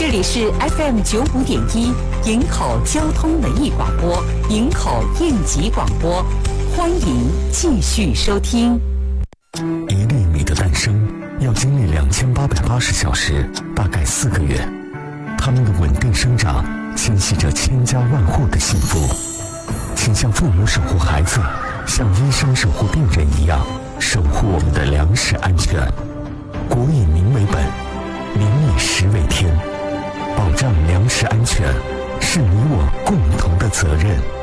这里是 FM95.1营口交通文艺广播，营口应急广播，欢迎继续收听。 1粒米的诞生要经历2880小时，大概4个月。它们的稳定生长牵系着千家万户的幸福。请像父母守护孩子，像医生守护病人一样，守护我们的粮食安全。国以民为本，民以食为天，保障粮食安全是你我共同的责任。